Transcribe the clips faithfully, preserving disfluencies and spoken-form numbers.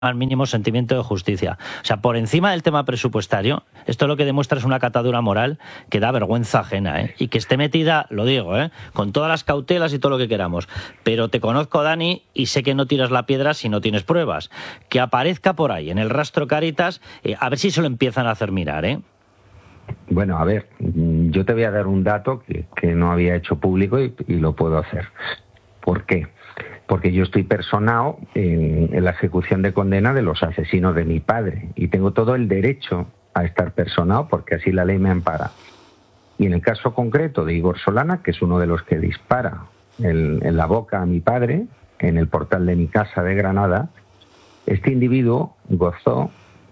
al mínimo sentimiento de justicia. O sea, por encima del tema presupuestario, esto lo que demuestra es una catadura moral que da vergüenza ajena, ¿eh? Y que esté metida, lo digo, ¿eh? Con todas las cautelas y todo lo que queramos. Pero te conozco, Dani, y sé que no tiras la piedra si no tienes pruebas. Que aparezca por ahí, en el rastro Cáritas, eh, a ver si se lo empiezan a hacer mirar, ¿eh? Bueno, a ver, yo te voy a dar un dato que, que no había hecho público y, y lo puedo hacer. ¿Por qué? Porque yo estoy personado en, en la ejecución de condena de los asesinos de mi padre y tengo todo el derecho a estar personado porque así la ley me ampara. Y en el caso concreto de Igor Solana, que es uno de los que dispara en, en la boca a mi padre, en el portal de mi casa de Granada, este individuo gozó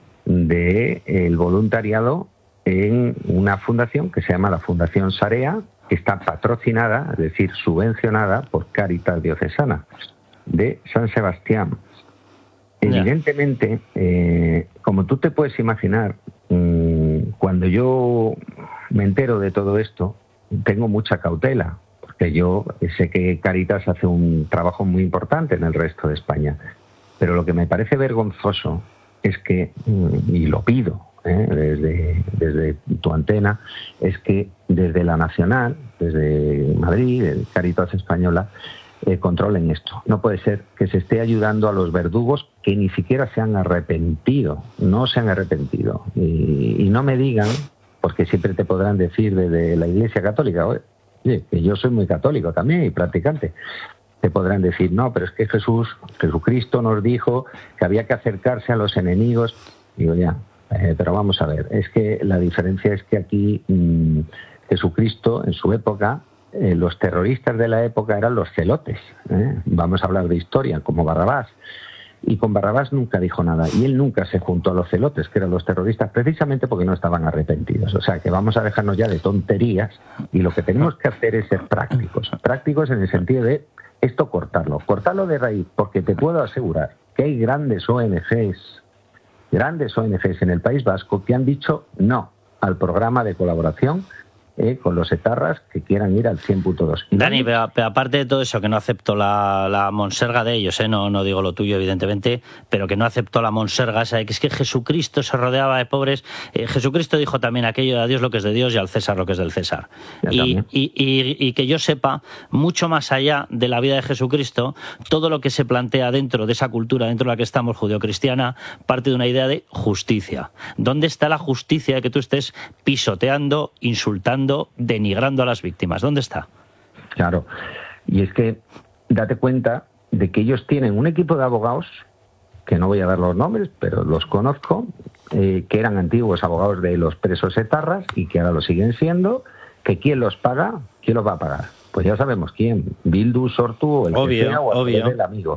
del voluntariado en una fundación que se llama la Fundación Sarea, que está patrocinada, es decir, subvencionada por Cáritas Diocesana de San Sebastián. Evidentemente, eh, como tú te puedes imaginar, mmm, cuando yo me entero de todo esto, tengo mucha cautela, porque yo sé que Cáritas hace un trabajo muy importante en el resto de España. Pero lo que me parece vergonzoso es que, y lo pido, ¿eh? desde, desde tu antena, es que desde la Nacional, desde Madrid, desde Cáritas Española, eh, controlen esto. No puede ser que se esté ayudando a los verdugos que ni siquiera se han arrepentido, no se han arrepentido. Y, y no me digan, porque siempre te podrán decir desde la Iglesia Católica, oye, que yo soy muy católico también y practicante, te podrán decir, no, pero es que Jesús, Jesucristo nos dijo que había que acercarse a los enemigos. Digo, ya, eh, pero vamos a ver, es que la diferencia es que aquí mmm, Jesucristo, en su época, eh, los terroristas de la época eran los celotes, ¿eh? Vamos a hablar de historia, como Barrabás. Y con Barrabás nunca dijo nada. Y él nunca se juntó a los celotes, que eran los terroristas, precisamente porque no estaban arrepentidos. O sea, que vamos a dejarnos ya de tonterías y lo que tenemos que hacer es ser prácticos. Prácticos en el sentido de esto cortarlo, cortarlo de raíz, porque te puedo asegurar que hay grandes O N Ges, grandes O N Ges en el País Vasco que han dicho no al programa de colaboración eh, con los etarras que quieran ir al cien punto dos. Dani, pero, pero aparte de todo eso, que no acepto la, la monserga de ellos, ¿eh? no, no digo lo tuyo, evidentemente, pero que no acepto la monserga esa de que es que Jesucristo se rodeaba de pobres. Eh, Jesucristo dijo también aquello, a Dios lo que es de Dios y al César lo que es del César. Y, y, y, y que yo sepa, mucho más allá de la vida de Jesucristo, todo lo que se plantea dentro de esa cultura, dentro de la que estamos, judeocristiana, parte de una idea de justicia. ¿Dónde está la justicia de que tú estés pisoteando, insultando, denigrando a las víctimas? ¿Dónde está? Claro, y es que date cuenta de que ellos tienen un equipo de abogados, que no voy a dar los nombres, pero los conozco, eh, que eran antiguos abogados de los presos etarras y que ahora lo siguen siendo, que ¿quién los paga? ¿Quién los va a pagar? Pues ya sabemos quién, Bildu, Sortu o el obvio, que sea, o obvio. el amigo.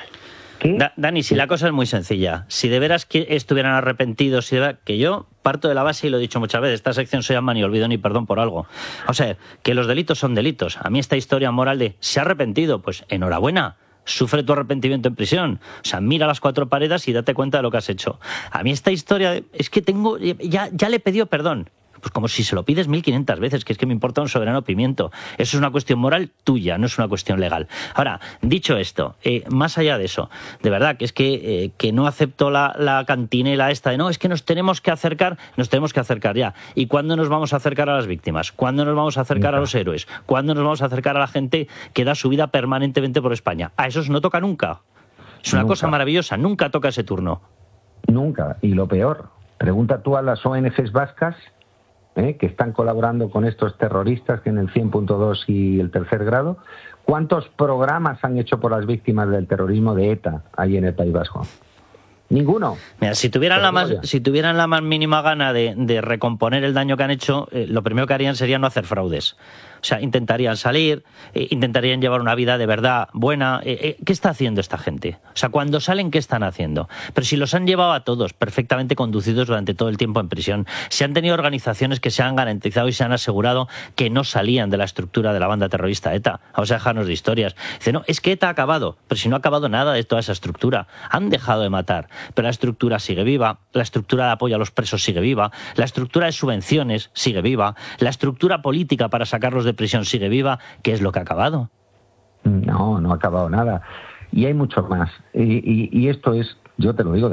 Da, Dani, si la cosa es muy sencilla, si de veras que estuvieran arrepentidos, si de veras, que yo parto de la base y lo he dicho muchas veces, esta sección se llama Ni olvido ni perdón por algo. O sea, que los delitos son delitos. A mí esta historia moral de se ha arrepentido, pues enhorabuena, sufre tu arrepentimiento en prisión. O sea, mira las cuatro paredes y date cuenta de lo que has hecho. A mí esta historia de, es que tengo, ya, ya le he pedido perdón. Pues como si se lo pides mil quinientas veces, que es que me importa un soberano pimiento. Eso es una cuestión moral tuya, no es una cuestión legal. Ahora, dicho esto, eh, más allá de eso, de verdad que es que, eh, que no acepto la, la cantinela esta de no, es que nos tenemos que acercar, nos tenemos que acercar ya. ¿Y cuándo nos vamos a acercar a las víctimas? ¿Cuándo nos vamos a acercar nunca. a los héroes? ¿Cuándo nos vamos a acercar a la gente que da su vida permanentemente por España? A esos no toca nunca. Es una nunca. cosa maravillosa, nunca toca ese turno. Nunca, y lo peor, pregunta tú a las O N Ges vascas ¿Eh? que están colaborando con estos terroristas que en el cien punto dos y el tercer grado, ¿cuántos programas han hecho por las víctimas del terrorismo de ETA ahí en el País Vasco? Ninguno. Mira, si tuvieran, la más, si tuvieran la más mínima gana de, de recomponer el daño que han hecho, eh, lo primero que harían sería no hacer fraudes. O sea, intentarían salir, eh, intentarían llevar una vida de verdad buena. Eh, eh, ¿Qué está haciendo esta gente? O sea, cuando salen, ¿qué están haciendo? Pero si los han llevado a todos perfectamente conducidos durante todo el tiempo en prisión, si han tenido organizaciones que se han garantizado y se han asegurado que no salían de la estructura de la banda terrorista ETA. Vamos a dejarnos de historias. Dice, no, es que ETA ha acabado, pero si no ha acabado nada de toda esa estructura. Han dejado de matar, pero la estructura sigue viva, la estructura de apoyo a los presos sigue viva, la estructura de subvenciones sigue viva, la estructura política para sacarlos de prisión sigue viva. ¿Qué es lo que ha acabado? No, no ha acabado nada. Y hay mucho más. Y, y, y esto es Yo te lo digo.